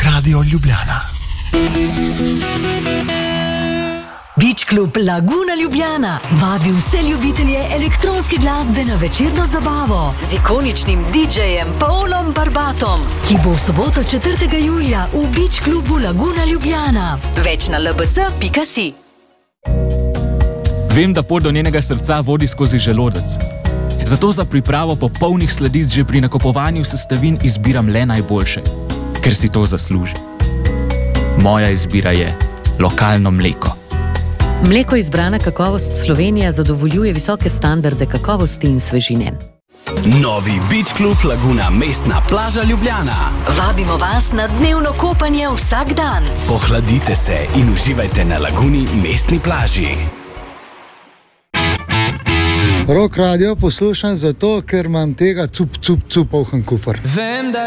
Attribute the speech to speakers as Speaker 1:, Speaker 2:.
Speaker 1: Radio Ljubljana.
Speaker 2: Beach Club Laguna Ljubljana vabi vse ljubitelje elektronske glasbe na večerno zabavo z ikoničnim DJ-jem Paulom Barbatom, ki bo v soboto 4. julija v Beach Clubu Laguna Ljubljana. Več na lbc.si.
Speaker 3: Vem, da pot do njenega srca vodi skozi želodec. Zato za pripravo popolnih sladic že pri nakupovanju sestavin izbiram le najboljše, ker si to zasluži. Moja izbira je lokalno mleko.
Speaker 4: Mleko izbrana kakovost Slovenija zadovoljuje visoke standarde kakovosti in svežine.
Speaker 5: Novi Beach Club Laguna, mestna plaža Ljubljana.
Speaker 2: Vabimo vas na dnevno kopanje vsak dan.
Speaker 5: Pohladite se in uživajte na Laguni, mestni plaži.
Speaker 6: Rock radio poslušam zato, ker imam tega cup poln kufer.
Speaker 7: Vem, da